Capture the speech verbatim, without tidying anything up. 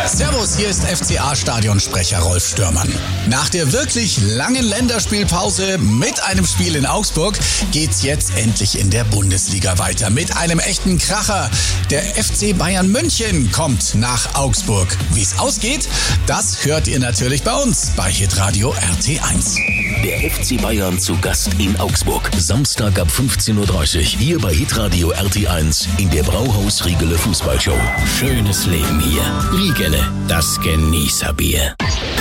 Servus, hier ist F C A-Stadionsprecher Rolf Stürmann. Nach der wirklich langen Länderspielpause mit einem Spiel in Augsburg geht's jetzt endlich in der Bundesliga weiter mit einem echten Kracher. Der F C Bayern München kommt nach Augsburg. Wie's ausgeht, das hört ihr natürlich bei uns bei Hitradio R T eins. Der F C Bayern zu Gast in Augsburg. Samstag ab fünfzehn Uhr dreißig hier bei Hitradio R T eins in der Brauhaus Riegele Fußballshow. Schönes Leben hier. Riegele, das Genießerbier.